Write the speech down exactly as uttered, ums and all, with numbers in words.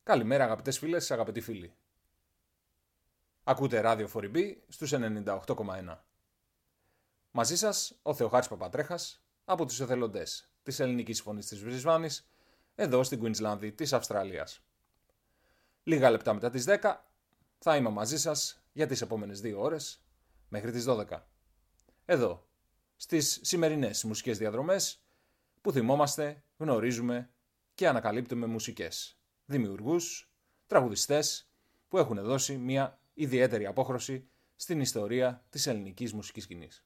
Καλημέρα αγαπητές φίλες, αγαπητοί φίλοι. Ακούτε ράδιο φοριμπή στους ενενήντα οκτώ κόμμα ένα. Μαζί σας ο Θεοχάρης Παπατρέχας από τους εθελοντές της Ελληνικής Φωνής της Βρισβάνης, εδώ στην Κουίνσλανδη της Αυστραλίας. Λίγα λεπτά μετά τις δέκα θα είμαι μαζί σας για τις επόμενες δύο ώρες μέχρι τις δώδεκα. Εδώ, στις σημερινές μουσικές διαδρομές που θυμόμαστε, γνωρίζουμε και ανακαλύπτουμε μουσικές, δημιουργούς, τραγουδιστές που έχουν δώσει μια ιδιαίτερη απόχρωση στην ιστορία της ελληνικής μουσικής σκηνής.